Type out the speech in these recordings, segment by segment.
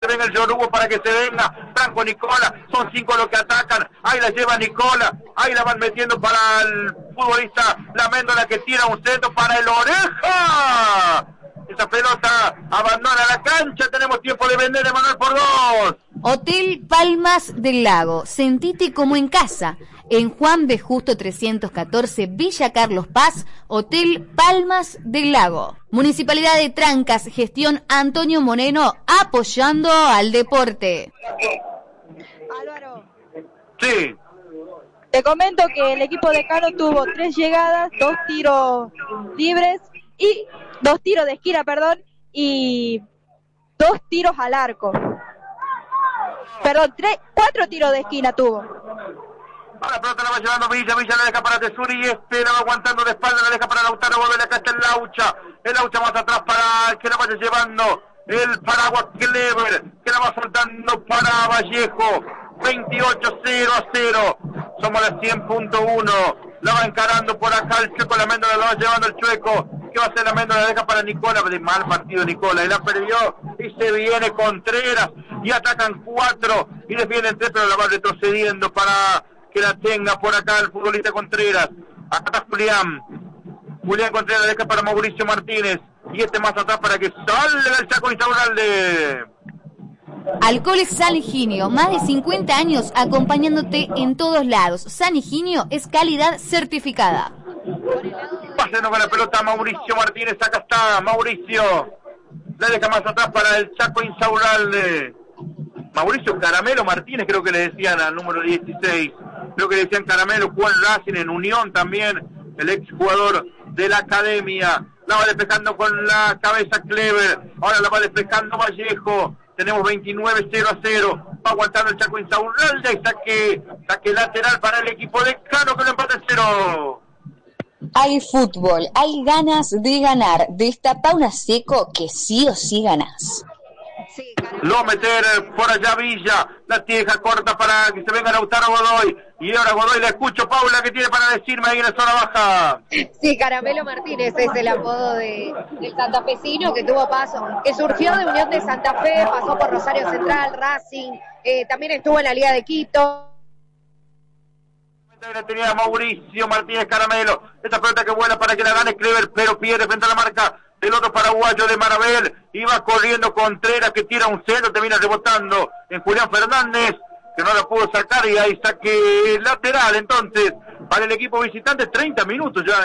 venga el Yorubo para que se venga Franco Nicola, son 5 los que atacan, ahí la lleva Nicola, ahí la van metiendo para el futbolista La Méndola que tira un centro para el Oreja. Esa pelota abandona la cancha, tenemos tiempo de vender, Emanuel, por 2. Hotel Palmas del Lago, sentite como en casa. En Juan B. Justo 314, Villa Carlos Paz, Hotel Palmas del Lago. Municipalidad de Trancas, gestión Antonio Moreno, apoyando al deporte. Álvaro. Sí. Te comento que el equipo de Cano tuvo 3 llegadas, 2 tiros libres y 2 tiros de esquina, y 2 tiros al arco. 4 tiros de esquina tuvo. Ahora la pelota la va llevando Villa la deja para Tesuri, la va aguantando de espalda, la deja para Lautaro, vuelve acá está el Laucha más atrás para que la vaya llevando el Paraguas Clever, que la va soltando para Vallejo, 28-0-0, somos la 100.1, la va encarando por acá el Chueco, la Méndola la va llevando el Chueco, ¿qué va a hacer la Méndola? La deja para Nicola, de mal partido Nicola, y la perdió, y se viene Contreras, y atacan 4, y les vienen 3, pero la va retrocediendo para que la tenga por acá el futbolista Contreras. Acá está Julián Contreras, deja para Mauricio Martínez, y más atrás para que salga el Chaco Insaurralde. Alcoholes San Higinio, más de 50 años acompañándote en todos lados. San Higinio es calidad certificada. Pásenos con la pelota Mauricio Martínez, acá está Mauricio, la deja más atrás para el Chaco Insaurralde. Mauricio Caramelo Martínez, creo que le decían al número 16, creo que le decían Caramelo, jugó en Racing, en Unión también, el ex jugador de la academia, la va despejando con la cabeza Clever, ahora la va despejando Vallejo, tenemos 29-0-0, va aguantando el Chaco Insaurralde, saque lateral para el equipo de Cano que lo empata en 0. Hay fútbol, hay ganas de ganar, destapa una seco que sí o sí ganás. Sí, Lo va a meter por allá Villa, la tieja corta para que se venga Lautaro Godoy, y ahora Godoy la escucho, Paula, ¿qué tiene para decirme ahí en la zona baja? Sí, Caramelo Martínez es el apodo del santafesino que tuvo paso, que surgió de Unión de Santa Fe, pasó por Rosario Central, Racing, también estuvo en la Liga de Quito. Tenía Mauricio Martínez Caramelo, esta pelota que vuela para que la gane Clever, pero pierde frente a la marca del otro paraguayo de Marabel, iba corriendo Contreras que tira un centro, termina rebotando en Julián Fernández, que no la pudo sacar, y ahí saque lateral entonces para el equipo visitante. 30 minutos ya,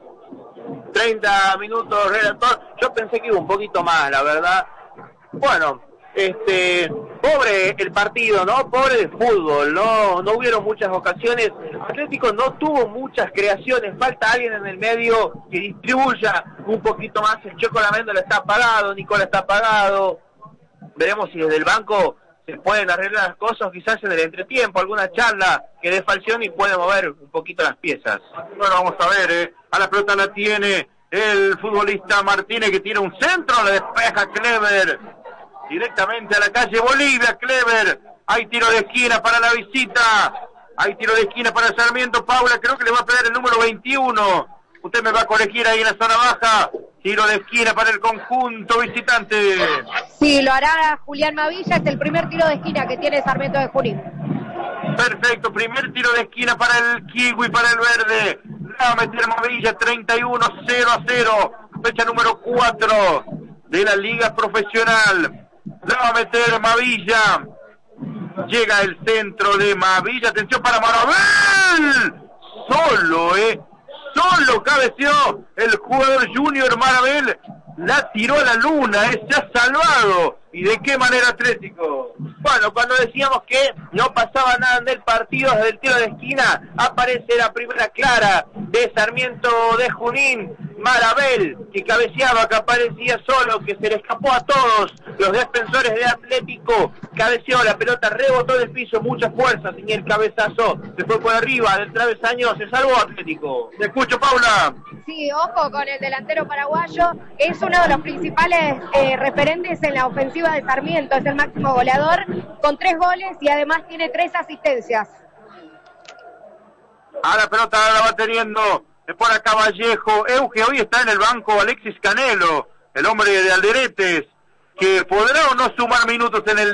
30 minutos, relator. Yo pensé que iba un poquito más, la verdad. Bueno, pobre el partido, ¿no? Pobre el fútbol, no hubieron muchas ocasiones. Atlético no tuvo muchas creaciones, falta alguien en el medio que distribuya un poquito más. El Choco La Méndola está apagado, Nicola está apagado. Veremos si desde el banco se pueden arreglar las cosas, quizás en el entretiempo, alguna charla que dé Falcioni y puede mover un poquito las piezas. Bueno, vamos a ver, a la pelota la tiene el futbolista Martínez que tira un centro, la despeja Clever. Directamente a la calle Bolivia, Clever. Hay tiro de esquina para la visita. Hay tiro de esquina para Sarmiento. Paula, creo que le va a pegar el número 21. Usted me va a corregir ahí en la zona baja. Tiro de esquina para el conjunto visitante. Sí, lo hará Julián Mavilla, es el primer tiro de esquina que tiene Sarmiento de Junín. Perfecto, primer tiro de esquina para el Kiwi, para el verde. Va a meter Mavilla, 31-0-0. Fecha número 4 de la Liga Profesional. La va a meter Mavilla. Llega el centro de Mavilla. Atención para Marabel. Solo cabeció el jugador Junior Marabel. La tiró a la luna. Se ha salvado. ¿Y de qué manera, Atlético? Bueno, cuando decíamos que no pasaba nada en el partido, desde el tiro de esquina aparece la primera clara de Sarmiento de Junín. Marabel, que cabeceaba, que aparecía solo, que se le escapó a todos los defensores de Atlético, cabeceó, la pelota rebotó del piso, mucha fuerza, sin el cabezazo, se fue por arriba del travesaño, se salvó Atlético. Te escucho, Paula. Sí, ojo con el delantero paraguayo, es uno de los principales referentes en la ofensiva de Sarmiento, es el máximo goleador, con 3 goles y además tiene 3 asistencias. A la pelota la va teniendo por acá Vallejo. Euge, hoy está en el banco Alexis Canelo, el hombre de Alderetes, que podrá o no sumar minutos en el